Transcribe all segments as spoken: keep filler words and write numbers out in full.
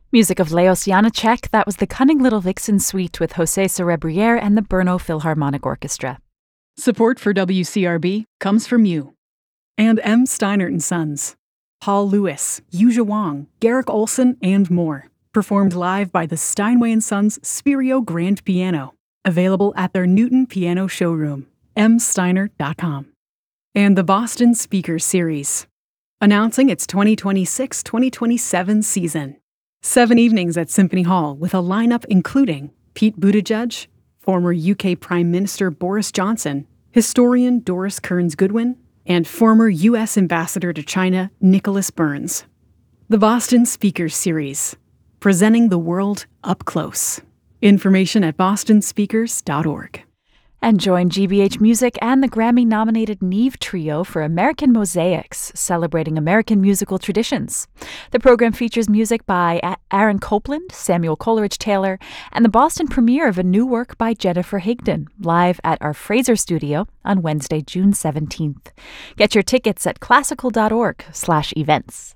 Music of Leos Janáček, that was the Cunning Little Vixen Suite with José Cerebriere and the Brno Philharmonic Orchestra. Support for W C R B comes from you. And M. Steinert and Sons. Paul Lewis, Yuja Wang, Garrick Olson, and more. Performed live by the Steinway and Sons Spirio Grand Piano. Available at their Newton Piano Showroom, m steiner dot com. And the Boston Speakers Series. Announcing its twenty twenty-six twenty twenty-seven season. Seven evenings at Symphony Hall with a lineup including Pete Buttigieg, former U K Prime Minister Boris Johnson, historian Doris Kearns Goodwin, and former U S Ambassador to China Nicholas Burns. The Boston Speakers Series, presenting the world up close. Information at boston speakers dot org. And join G B H Music and the Grammy-nominated Neve Trio for American Mosaics, celebrating American musical traditions. The program features music by Aaron Copland, Samuel Coleridge-Taylor, and the Boston premiere of a new work by Jennifer Higdon, live at our Fraser studio on Wednesday, June seventeenth. Get your tickets at classical dot org slash events.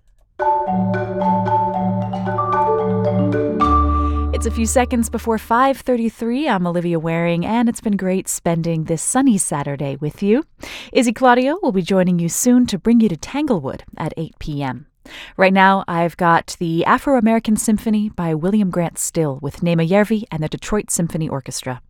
It's a few seconds before five thirty-three. I'm Olivia Waring, and it's been great spending this sunny Saturday with you. Izzy Claudio will be joining you soon to bring you to Tanglewood at eight p.m. Right now, I've got the Afro-American Symphony by William Grant Still with Nema Järvi and the Detroit Symphony Orchestra.